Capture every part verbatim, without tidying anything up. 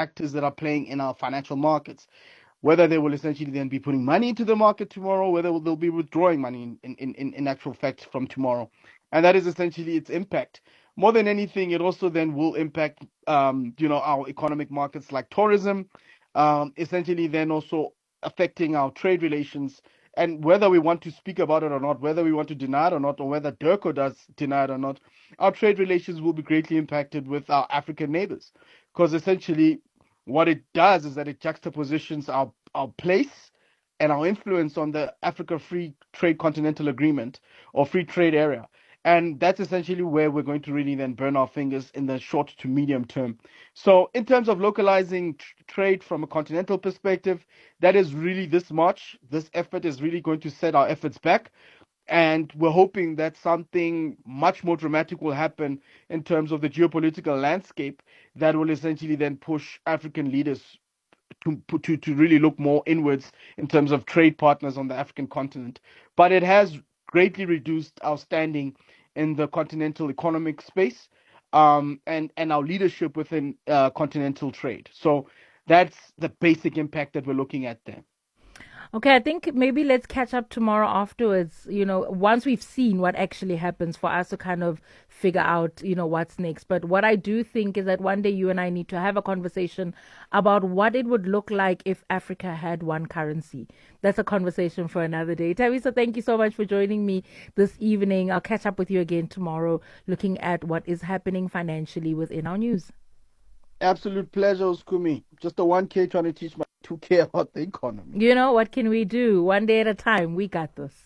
actors that are playing in our financial markets, whether they will essentially then be putting money into the market tomorrow, whether they'll be withdrawing money in, in, in, in actual fact from tomorrow. And that is essentially its impact. More than anything, it also then will impact, um, you know, our economic markets like tourism, um, essentially then also affecting our trade relations. And whether we want to speak about it or not, whether we want to deny it or not, or whether DIRCO does deny it or not, our trade relations will be greatly impacted with our African neighbors. Because essentially, what it does is that it juxtapositions our, our place and our influence on the Africa Free Trade Continental Agreement or Free Trade Area. And that's essentially where we're going to really then burn our fingers in the short to medium term. So in terms of localizing tr- trade from a continental perspective, that is really this March. This effort is really going to set our efforts back. And we're hoping that something much more dramatic will happen in terms of the geopolitical landscape that will essentially then push African leaders to, to, to really look more inwards in terms of trade partners on the African continent. But it has greatly reduced our standing in the continental economic space, um, and, and our leadership within uh, continental trade. So that's the basic impact that we're looking at there. Okay, I think maybe let's catch up tomorrow afterwards, you know, once we've seen what actually happens for us to kind of figure out, you know, what's next. But what I do think is that one day you and I need to have a conversation about what it would look like if Africa had one currency. That's a conversation for another day. Thabiso, thank you so much for joining me this evening. I'll catch up with you again tomorrow, looking at what is happening financially within our news. Absolute pleasure, Skumi. Just a one K trying to teach my two K about the economy. You know, what can we do? One day at a time. We got this.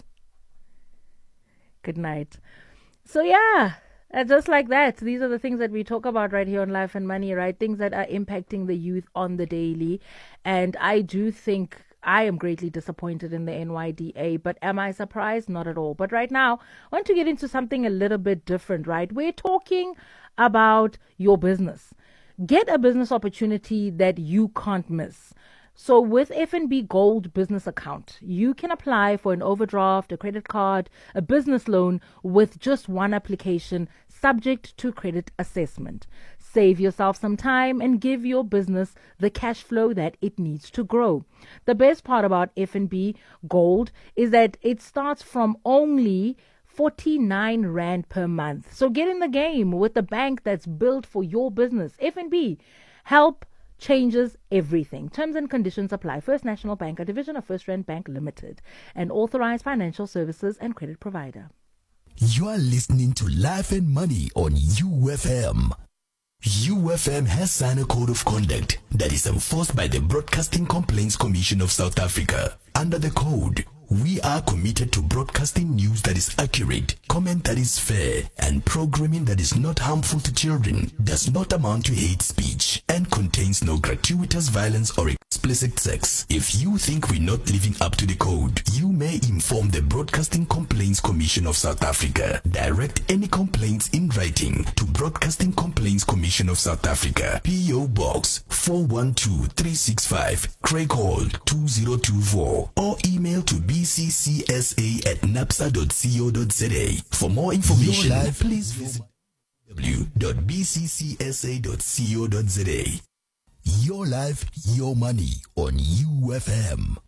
Good night. So, yeah, uh, just like that, these are the things that we talk about right here on Life and Money, right? Things that are impacting the youth on the daily. And I do think I am greatly disappointed in the N Y D A, but am I surprised? Not at all. But right now, I want to get into something a little bit different, right? We're talking about your business. Get a business opportunity that you can't miss. So with F N B Gold Business Account, you can apply for an overdraft, a credit card, a business loan with just one application, subject to credit assessment. Save yourself some time and give your business the cash flow that it needs to grow. The best part about F N B Gold is that it starts from only forty-nine rand per month. So get in the game with the bank that's built for your business. F N B, help changes everything. Terms and conditions apply. First National Bank, a division of First Rand Bank Limited, an authorized financial services and credit provider. You are listening to Life and Money on U F M. U F M has signed a code of conduct that is enforced by the Broadcasting Complaints Commission of South Africa. Under the code, we are committed to broadcasting news that is accurate, comment that is fair, and programming that is not harmful to children, does not amount to hate speech, and contains no gratuitous violence or explicit sex. If you think we're not living up to the code, you may inform the Broadcasting Complaints Commission of South Africa. Direct any complaints in writing to Broadcasting Complaints Commission of South Africa, P O Box four one two three six five, Craighold two zero two four, or email to b c c s a at napsa dot co dot z a. For more information, please visit w w w dot b c c s a dot co dot z a. Your life, your money on U F M.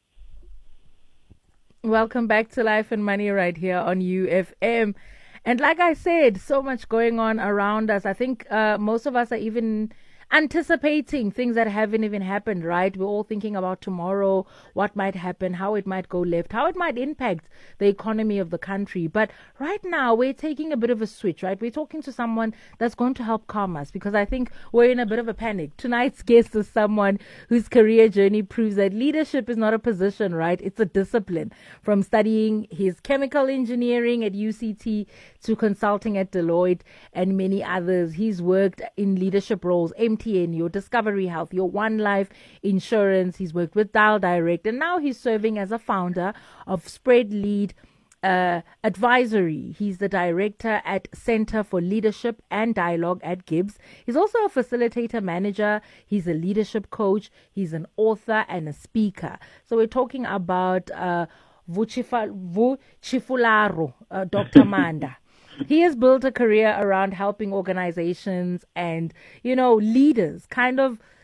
Welcome back to Life and Money right here on U F M. And like I said, so much going on around us. I think uh, most of us are even anticipating things that haven't even happened, right? We're all thinking about tomorrow, what might happen, how it might go left, how it might impact the economy of the country. But right now, we're taking a bit of a switch, right? We're talking to someone that's going to help calm us, because I think we're in a bit of a panic. Tonight's guest is someone whose career journey proves that leadership is not a position, right? It's a discipline. From studying his chemical engineering at U C T to consulting at Deloitte and many others, he's worked in leadership roles, M T N, your Discovery Health, your One Life Insurance. He's worked with Dial Direct, and now he's serving as a founder of Spread Lead uh, Advisory. He's the director at Center for Leadership and Dialogue at Gibbs. He's also a facilitator manager. He's a leadership coach. He's an author and a speaker. So we're talking about uh, Vuchifularo, uh, Doctor Manda. He has built a career around helping organizations and, you know, leaders kind of